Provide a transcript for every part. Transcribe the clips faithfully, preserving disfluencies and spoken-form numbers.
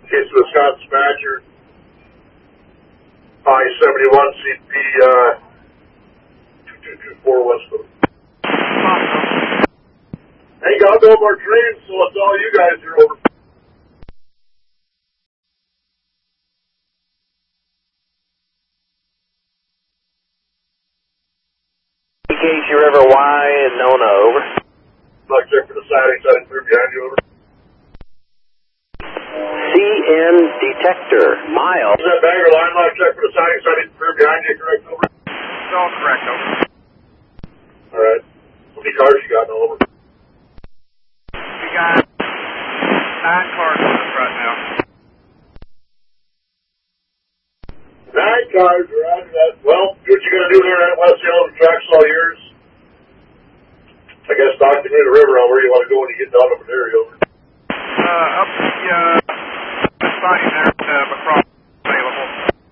Case of Wisconsin Badger. I seventy-one C P uh, two two two four Westwood. Hey, got no more trains, so it's all you guys are over. K C River Y and Nona, over. Not check for the sidings, I didn't clear behind you, over. C N detector, mile. Is that bagger line lock check for the sidings, I didn't clear behind you, correct, over? It's all correct, over. Alright. How many cars you got, over? We got nine cars on the front now. Nine cars, right? That. Well, do what you gotta do there at West Hill, the track's all yours. I guess talk to me the river on where you want to go when you get down over there, over. Uh, up the, uh, the siding there at uh, McCraw available.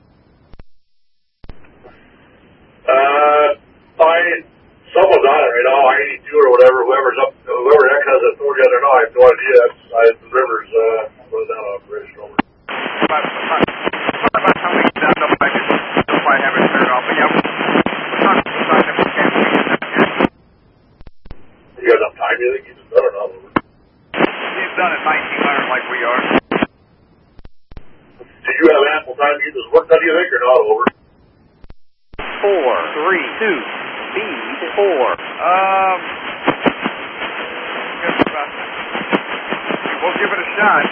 Uh, I, someone's on it right now, I eighty-two or whatever, whoever's up, whoever the heck has authority on there now, I have no idea. That's, I, the river's, uh, running down operation over. But, but, but by the time we get down, don't quite, don't quite have it turned off. But yeah, we're talking to the side that we can't get that here. You got enough time, you think? You just done it all over. He's done it nineteen hundred like we are. Did you have ample time to get this work done, do you think, or not, over? Four, three, two, speed, four. Um, guess about that. We'll give it a shot.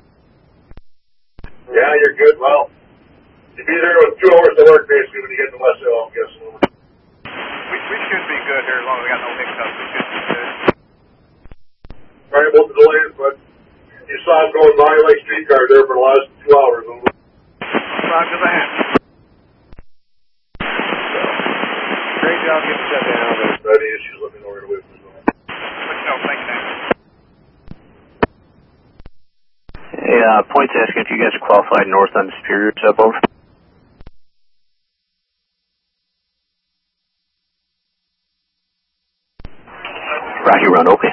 Yeah, you're good. Well, you'll be there with two hours to work, basically, when you get to West Hill, I'm guessing, over. We, we should be good here as long as we got no hiccups. We should be good. Sorry about the delays, but you saw them going by like streetcar there for the last two hours, over. Roger that. Great job getting shut down. If there's any issues, let me know right away. But no, thank you, Dan. Hey, uh, point's asking if you guys are qualified north on the Superior sub, over. Roger, run, okay.